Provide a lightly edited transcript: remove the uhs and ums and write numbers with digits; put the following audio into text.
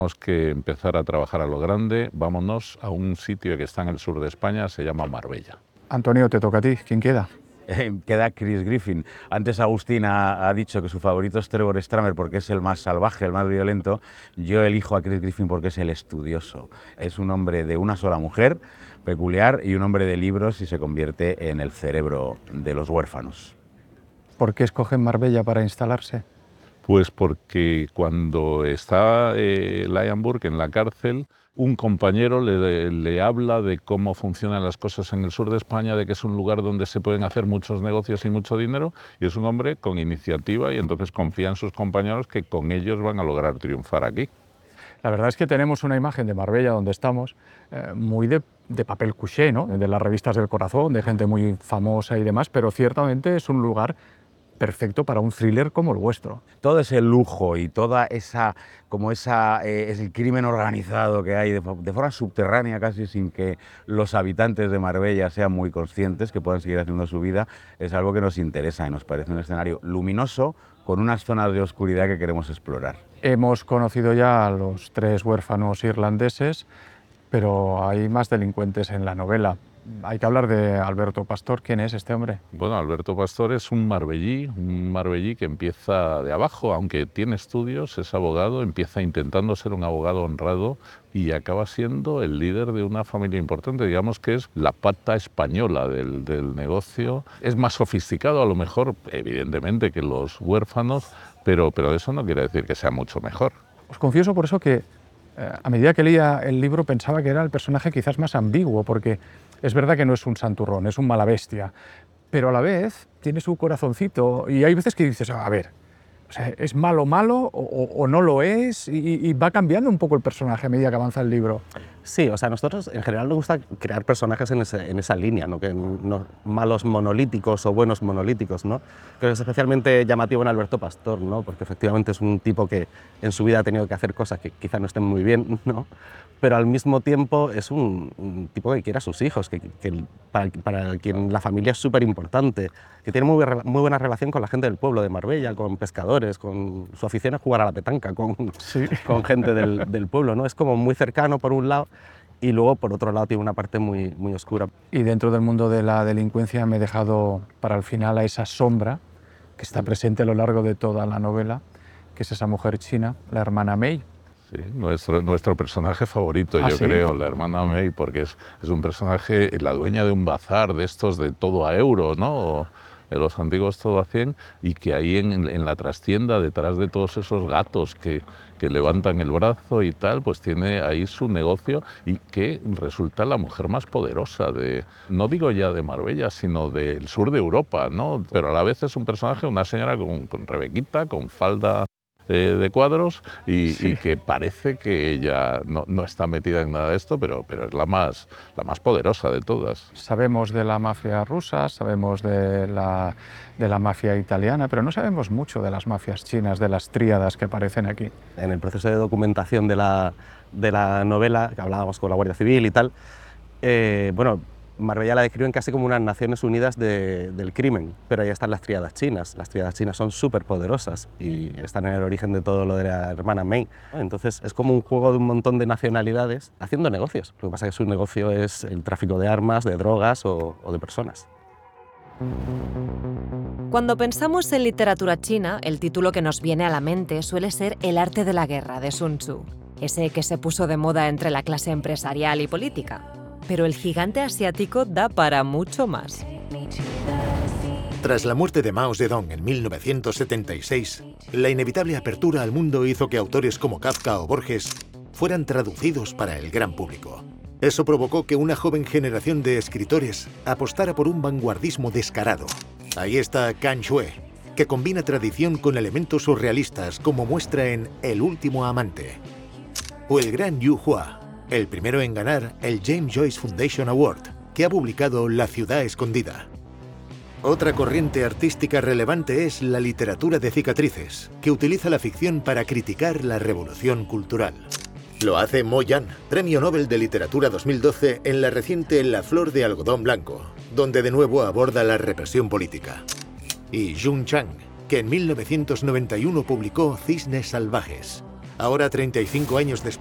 Tenemos que empezar a trabajar a lo grande. Vámonos a un sitio que está en el sur de España, se llama Marbella. Antonio, te toca a ti. ¿Quién queda? Queda Chris Griffin. Antes Agustín ha dicho que su favorito es Trevor Stramer porque es el más salvaje, el más violento. Yo elijo a Chris Griffin porque es el estudioso. Es un hombre de una sola mujer, peculiar, y un hombre de libros, y se convierte en el cerebro de los huérfanos. ¿Por qué escogen Marbella para instalarse? Pues porque cuando está Liam Burke en la cárcel, un compañero le habla de cómo funcionan las cosas en el sur de España, de que es un lugar donde se pueden hacer muchos negocios y mucho dinero, y es un hombre con iniciativa, y entonces confía en sus compañeros que con ellos van a lograr triunfar aquí. La verdad es que tenemos una imagen de Marbella, donde estamos, muy de papel couché, ¿no? De las revistas del corazón, de gente muy famosa y demás, pero ciertamente es un lugar perfecto para un thriller como el vuestro. Todo ese lujo y toda esa, es el crimen organizado que hay de forma subterránea, casi sin que los habitantes de Marbella sean muy conscientes, que puedan seguir haciendo su vida, es algo que nos interesa y nos parece un escenario luminoso con unas zonas de oscuridad que queremos explorar. Hemos conocido ya a los 3 huérfanos irlandeses, pero hay más delincuentes en la novela. Hay que hablar de Alberto Pastor. ¿Quién es este hombre? Bueno, Alberto Pastor es un marbellí que empieza de abajo, aunque tiene estudios, es abogado, empieza intentando ser un abogado honrado y acaba siendo el líder de una familia importante. Digamos que es la pata española del negocio. Es más sofisticado, a lo mejor, evidentemente, que los huérfanos, pero eso no quiere decir que sea mucho mejor. Os confieso por eso que a medida que leía el libro pensaba que era el personaje quizás más ambiguo, porque es verdad que no es un santurrón, es un mala bestia, pero a la vez tiene su corazoncito y hay veces que dices, a ver, o sea, ¿es malo o no lo es? Y va cambiando un poco el personaje a medida que avanza el libro. Sí, o sea, a nosotros en general nos gusta crear personajes en esa línea, ¿no? Que no, malos monolíticos o buenos monolíticos, ¿no? Creo que es especialmente llamativo en Alberto Pastor, ¿no? Porque efectivamente es un tipo que en su vida ha tenido que hacer cosas que quizá no estén muy bien, ¿no? Pero al mismo tiempo es un tipo que quiere a sus hijos, para quien la familia es súper importante, que tiene muy buena relación con la gente del pueblo de Marbella, con pescadores, con su afición a jugar a la petanca, con gente del pueblo, ¿no? Es como muy cercano por un lado y luego por otro lado tiene una parte muy, muy oscura. Y dentro del mundo de la delincuencia me he dejado para el final a esa sombra que está presente a lo largo de toda la novela, que es esa mujer china, la hermana May. Sí, nuestro personaje favorito, yo ¿Sí? creo, la hermana May, porque es un personaje, la dueña de un bazar de estos de todo a euro, ¿no? De los antiguos todo a 100, y que ahí en la trastienda, detrás de todos esos gatos que levantan el brazo y tal, pues tiene ahí su negocio, y que resulta la mujer más poderosa no digo ya de Marbella, sino del sur de Europa, ¿no? Pero a la vez es un personaje, una señora con rebequita, con falda de cuadros y que parece que ella no está metida en nada de esto, pero es la más poderosa de todas. Sabemos de la mafia rusa, sabemos de la mafia italiana, pero no sabemos mucho de las mafias chinas, de las tríadas que aparecen aquí. En el proceso de documentación de la novela, que hablábamos con la Guardia Civil y tal, bueno, Marbella la describen casi como unas Naciones Unidas del crimen, pero ahí están las tríadas chinas. Las tríadas chinas son súper poderosas y están en el origen de todo lo de la hermana May. Entonces es como un juego de un montón de nacionalidades haciendo negocios. Lo que pasa es que su negocio es el tráfico de armas, de drogas o de personas. Cuando pensamos en literatura china, el título que nos viene a la mente suele ser El arte de la guerra, de Sun Tzu, ese que se puso de moda entre la clase empresarial y política. Pero el gigante asiático da para mucho más. Tras la muerte de Mao Zedong en 1976, la inevitable apertura al mundo hizo que autores como Kafka o Borges fueran traducidos para el gran público. Eso provocó que una joven generación de escritores apostara por un vanguardismo descarado. Ahí está Kan Xue, que combina tradición con elementos surrealistas, como muestra en El último amante. O el gran Yu Hua, el primero en ganar el James Joyce Foundation Award, que ha publicado La ciudad escondida. Otra corriente artística relevante es la literatura de cicatrices, que utiliza la ficción para criticar la revolución cultural. Lo hace Mo Yan, Premio Nobel de Literatura 2012 en la reciente La flor de algodón blanco, donde de nuevo aborda la represión política. Y Jun Chang, que en 1991 publicó Cisnes salvajes. Ahora, 35 años después,